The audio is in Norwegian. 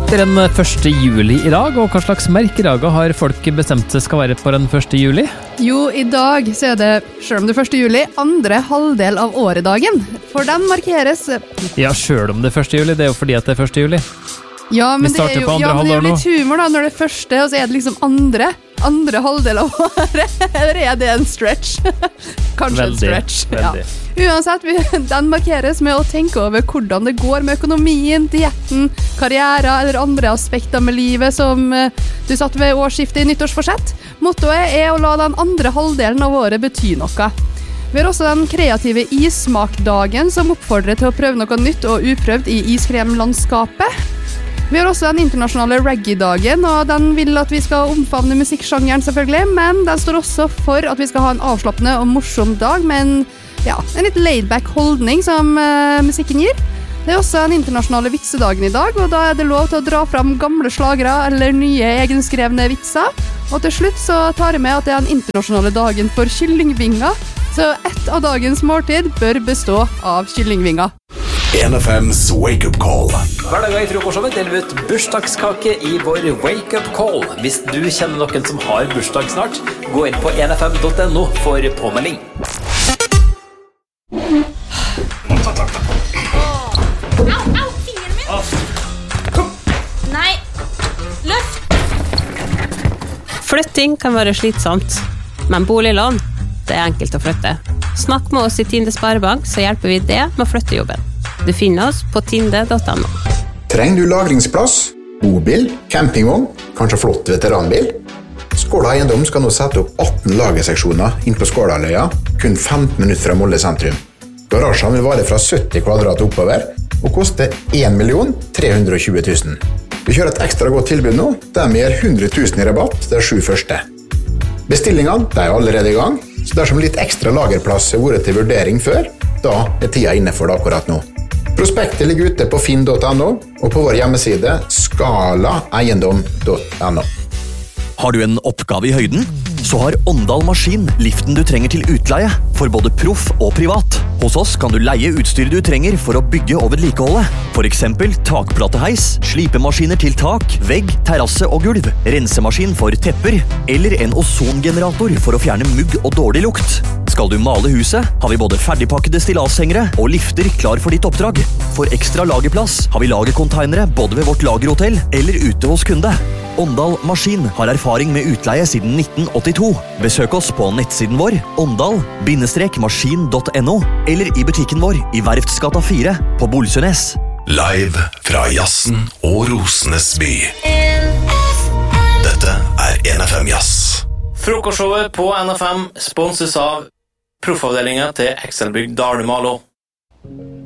Det den 1. juli I dag, og hva slags merkedager har folk bestemt seg skal være på den 1. juli? Jo, I dag så det, selv om det 1. juli, andre halvdel av åredagen. For den markeres... Ja, selv om det 1. juli, det jo fordi at det 1. juli. Ja, men det jo litt humor da, når det første, og så det liksom andre halvdel av året. Eller det en stretch? Kanskje veldig, en stretch. Veldig. Ja. Uansett, den markeres med å tenke over hvordan det går med økonomien, dietten, karriere eller andre aspekter med livet som du satt ved årsskiftet I nyttårsforsett. Mottoet å la den andre halvdelen av året bety noe. Vi har også den kreative issmakdagen som oppfordrer til å prøve noe nytt og uprøvd I iskremlandskapet. Vi har også den internasjonale reggae-dagen, og den vil at vi skal omfavne musikksjangeren selvfølgelig, men den står også for at vi skal ha en avslappende og morsom dag med en litt laid-back holdning som musikken gir. Det også den internasjonale vitsedagen I dag, og da det lov til å dra fram gamle slagere eller nye egenskrevne vitser. Og til slutt så tar jeg med at det den internasjonale dagen for kyllingvinger, så ett av dagens måltid bør bestå av kyllingvinger. 1FM's Wake Up Call. Hver dag I frokostshowet deler vi ut bursdagskake I vår Wake Up Call. Hvis du kjenner noen som har bursdag snart, gå inn på 1fm.no for påmelding. Au, fingeren min! Kom! Nei, løft! Flytting kan være slitsomt, men boliglån, det enkelt å flytte. Snakk med oss I Tinde Sparebank, så hjelper vi det med å flytte jobben. Du finner oss på tinde.no. Trenger du lagringsplass, bobil, campingvogn, kanskje flott veteranbil? Skåla Eiendom skal nå sette opp 18 lagerseksjoner inn på Skålaløya, kun 15 minutter fra Molde sentrum. Garasjen vil vare fra 70 kvadrat oppover, og koste 1.320 000. Vi kjører et ekstra godt tilbud nå, der vi gir 100 000 I rabatt de 7 første. Bestillingene de allerede I gang, så dersom litt ekstra lagerplass har vært til vurdering før, da tida inne for det akkurat nå. Prospektet ligger ute på finn.no og på vår hjemmeside skalaeiendom.no. Har du en oppgave I høyden? Så har Åndal Maskin liften du trenger til utleie, for både proff og privat. Hos oss kan du leie utstyr du trenger for å bygge og vedlikeholde. For eksempel takplateheis, slipemaskiner til tak, vegg, terrasse og gulv, rensemaskin for tepper, eller en ozongenerator for å fjerne mugg og dårlig lukt. Skal du male huset, har vi både ferdigpakkede stilashengere og lifter klar for ditt oppdrag. For ekstra lagerplass har vi lagercontainere både ved vårt lagerhotell eller ute hos kunde. Åndal Maskin har erfaring med utleie siden 1982. Besøk oss på nettsiden vår, ondal-maskin.no, eller I butikken vår I Verftsgata 4 på Bolsønes. Live fra Jassen og Rosenes by. Dette 1FM Jazz. Frokostshowet på NFM sponses av proffavdelingen til Excelbygg Dalumalo.